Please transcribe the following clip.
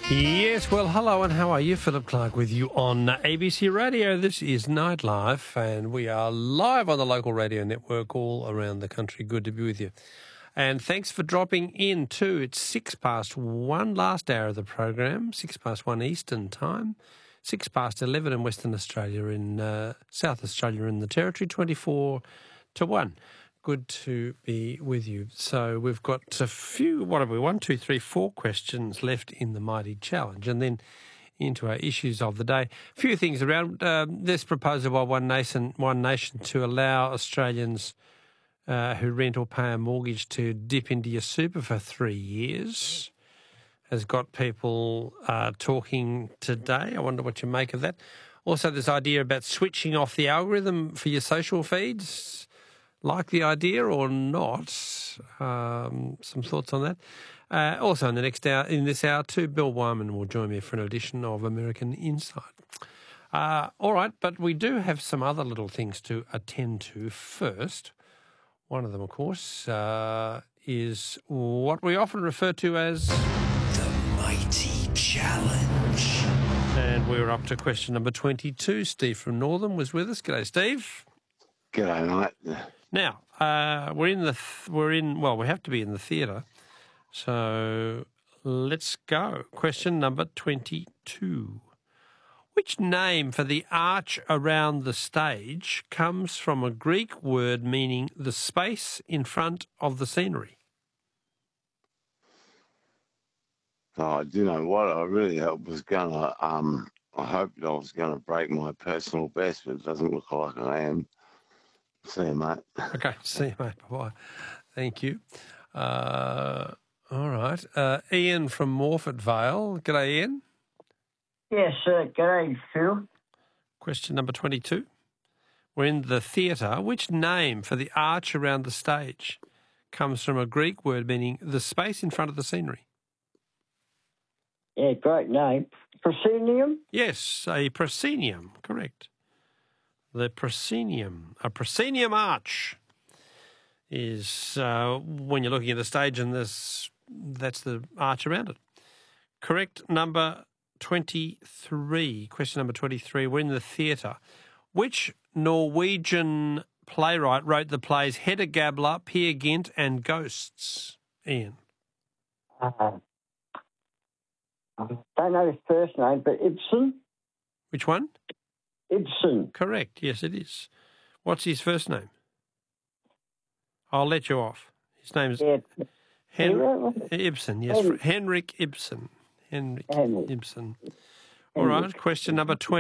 Yes, well, hello and how are you? Philip Clark with you on ABC Radio. This is Nightlife and we are live on the local radio network all around the country. Good to be with you. And thanks for dropping in too. It's 1:06, last hour of the program, 1:06 Eastern Time, 11:06 in Western Australia, in South Australia in the Territory, 24-1. Good to be with you. So we've got a few, what have we, 4 questions left in the Mighty Challenge, and then into our issues of the day. A few things around this proposal by One Nation to allow Australians who rent or pay a mortgage to dip into your super for 3 years has got people talking today. I wonder what you make of that. Also, this idea about switching off the algorithm for your social feeds. Like the idea or not? Some thoughts on that. Also in the next hour, in this hour too, Bill Wyman will join me for an edition of American Insight. All right, but we do have some other little things to attend to first. One of them, of course, is what we often refer to as the Mighty Challenge. And we're up to question number 22. Steve from Northern was with us. G'day, Steve. G'day, mate. Now, we have to be in the theatre. So let's go. Question number 22. Which name for the arch around the stage comes from a Greek word meaning the space in front of the scenery? Oh, do you know what? I really was going to, I hoped I was going to break my personal best, but it doesn't look like I am. See you, mate. Okay, see you, mate. Bye-bye. Thank you. All right. Ian from Morford Vale. G'day, Ian. Yes, g'day, Phil. Question number 22. We're in the theatre. Which name for the arch around the stage comes from a Greek word meaning the space in front of the scenery? Yeah, great name. Proscenium? Yes, a proscenium, correct. The proscenium. A proscenium arch is when you're looking at a stage and that's the arch around it. Correct number 23. Question number 23. We're in the theatre. Which Norwegian playwright wrote the plays Hedda Gabler, Peer Gynt and Ghosts? Ian. I don't know his first name, but Ibsen? Which one? Ibsen. Correct. Yes, it is. What's his first name? I'll let you off. His name is Ibsen. Yes, Henrik Ibsen. Henrik Ibsen. All right. Question number 20.